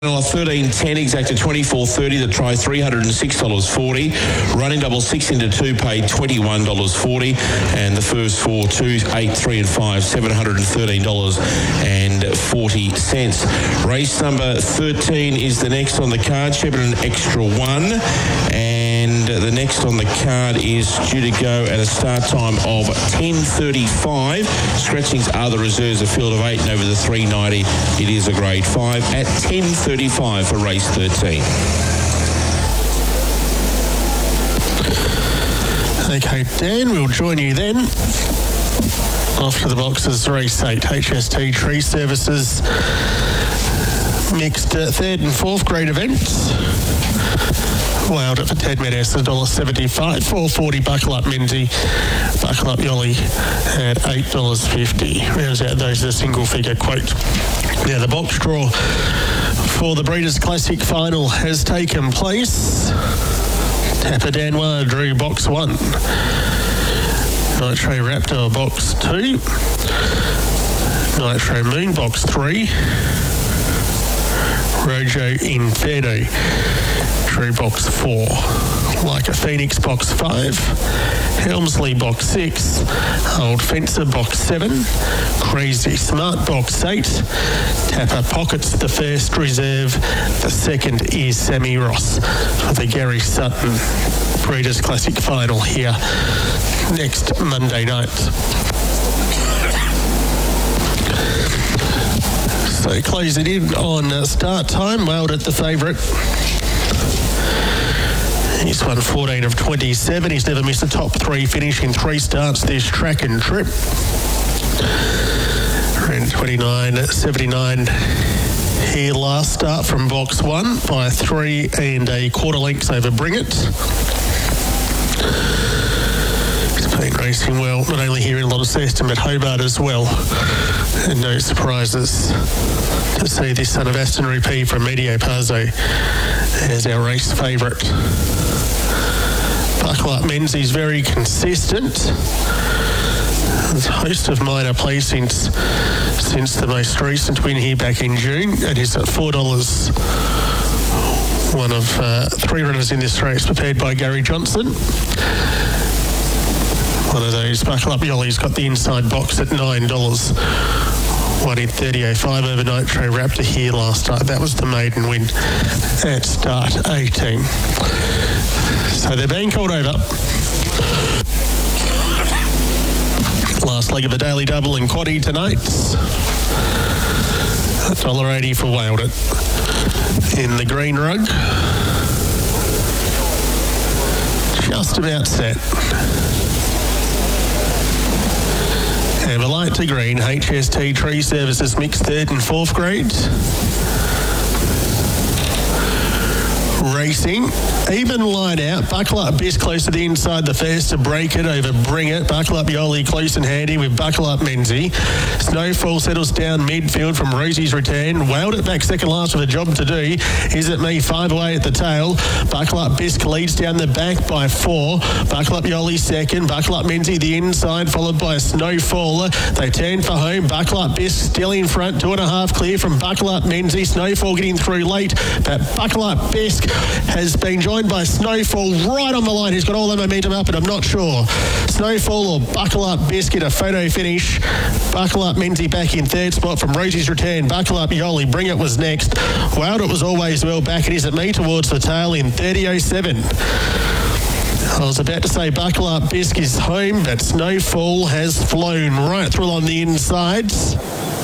$13.10 exact at $24.30. The try $306.40. Running double 6 into 2 paid $21.40, and the first 4 2, 8, 3 and 5 $713.40. Race number 13 is the next on the card. Shepparton Extra 1, and the next on the card is due to go at a start time of 10:35. Scratchings are the reserves, a field of 8 and over the 390. It is a grade 5 at 10:35 for race 13. Okay, Dan, we'll join you then. Off to the boxes, race 8, HST Tree Services. Mixed third and fourth grade events. Wild it for Ted Meadows, $1.75. $4.40 Buckle Up Menzie. Buckle Up Yolly at $8.50. Rounds out those a single figure quote. Now the box draw for the Breeders' Classic final has taken place. Tapper Danois drew box 1. Nitro Raptor box 2. Nitro Moon box 3. Rojo Inferno drew box 4. Like a Phoenix box 5. Helmsley box 6. Old Fencer box 7. Crazy Smart box 8. Tapper Pockets the first reserve. The second is Sammy Ross for the Gary Sutton Breeders' Classic final here next Monday night. So closing in on start time, Wild at the favourite. He's won 14 of 27. He's never missed a top 3 finish in 3 starts this track and trip. Ran 29.79 here last start from box 1 by 3 1/4 lengths over Bring It. He's been racing well, not only here in Launceston but Hobart as well. And no surprises to see this son of Aston Rupee from Medio Pazo as our race favourite. Buckle Up Menzie is very consistent. There's a host of minor placings since the most recent win here back in June, and is at $4. One of 3 runners in this race prepared by Gary Johnson. One of those Buckle Up Yolly's got the inside box at $9. Won in 30.05 over Nitro Raptor here last start. That was the maiden win at start 18. So they're being called over. Last leg of the daily double in quaddie tonight. $1.80 for Wild It in the green rug. Just about set. Amber light to green, HST Tree Services mixed 3rd and 4th grade. Racing, even line out. Buckle Up Best close to the inside, the first to break it over Bring It. Buckle Up Yoli close and handy with Buckle Up Menzie. Snowfall settles down midfield from Rosie's Return. Wailed it back second last with a job to do. Is It Me 5 away at the tail. Buckle Up Best leads down the back by 4. Buckle Up Yoli second. Buckle Up Menzie the inside, followed by Snowfall. They turn for home. Buckle Up Best still in front. 2.5 clear from Buckle Up Menzie. Snowfall getting through late, but Buckle Up Best has been joined by Snowfall right on the line. He's got all the momentum up, and I'm not sure Snowfall or Buckle Up Best get a photo finish. Buckle Up Menzie back in 3rd spot from Rosie's Return. Buckle Up Yoli, Bring It was next. Wild It was always well back. It is At Me towards the tail in 30.07. I was about to say Buckle Up Bisque is home, but Snowfall has flown right through on the insides.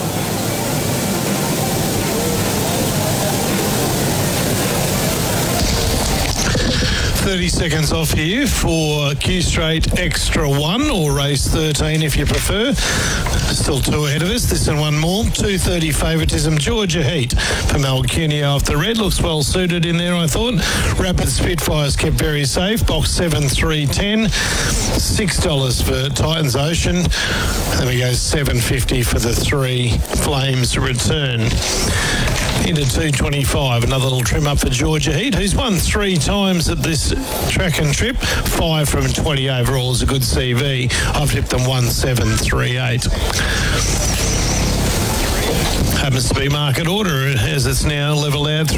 30 seconds off here for Q Straight Extra 1 or race 13 if you prefer. Still 2 ahead of us. This and one more. 2:30 favouritism. Georgia Heat for Malcunia off the red. Looks well suited in there, I thought. Rapid Spitfires kept very safe. Box 7, 310. $6 for Titans Ocean. Then we go $7.50 for the 3 Flames Return. Into 225, another little trim up for Georgia Heat, who's won 3 times at this track and trip. 5 from 20 overall is a good CV. I've tipped them 1, 7, 3, 8. happens to be market order as it's now level out